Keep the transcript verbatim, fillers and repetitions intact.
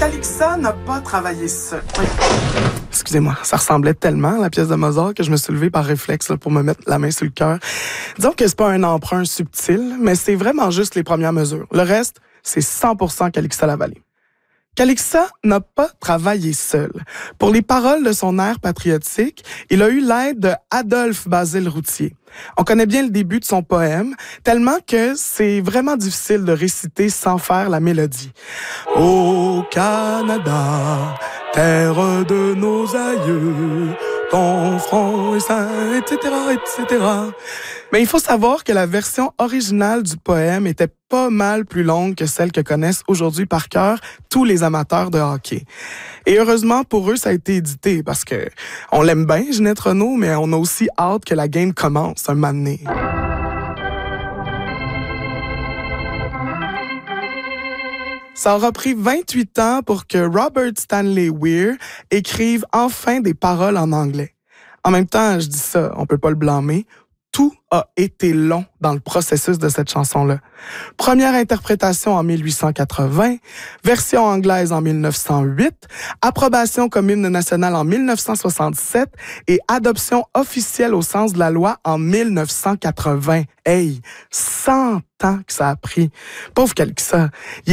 Calixa n'a pas travaillé seul. Oui. Excusez-moi, ça ressemblait tellement à la pièce de Mozart que je me suis levée par réflexe là, pour me mettre la main sur le cœur. Disons que c'est pas un emprunt subtil, mais c'est vraiment juste les premières mesures. Le reste, c'est cent pour cent Calixa Lavallée. Calixa n'a pas travaillé seul. Pour les paroles de son air patriotique, il a eu l'aide de Adolphe Basile Routier. On connaît bien le début de son poème, tellement que c'est vraiment difficile de réciter sans faire la mélodie. Au Canada, terre de nos aïeux, ton front est saint, et cetera, et cetera. Mais il faut savoir que la version originale du poème était pas mal plus longue que celle que connaissent aujourd'hui par cœur tous les amateurs de hockey. Et heureusement pour eux, ça a été édité parce que on l'aime bien, Ginette Renault, mais on a aussi hâte que la game commence un moment donné. Ça aura pris vingt-huit ans pour que Robert Stanley Weir écrive enfin des paroles en anglais. En même temps, je dis ça, on peut pas le blâmer. Tout a été long dans le processus de cette chanson-là. Première interprétation en mille huit cent quatre-vingts, version anglaise en mille neuf cent huit, approbation comme hymne national en mille neuf cent soixante-sept et adoption officielle au sens de la loi en mille neuf cent quatre-vingts. Hey, cent ans que ça a pris. Pauvre Calixa.